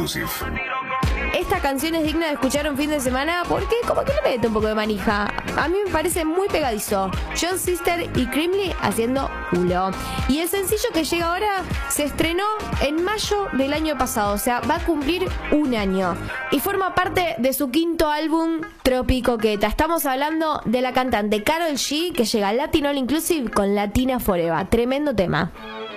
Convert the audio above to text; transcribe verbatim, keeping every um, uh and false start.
Esta canción es digna de escuchar un fin de semana porque como que le mete un poco de manija. A mí me parece muy pegadizo. John Sister y Creamly haciendo culo. Y el sencillo que llega ahora se estrenó en mayo del año pasado. O sea, va a cumplir un año. Y forma parte de su quinto álbum, Tropicoqueta. Estamos hablando de la cantante Karol G, que llega Latin All Inclusive con Latina Forever. Tremendo tema.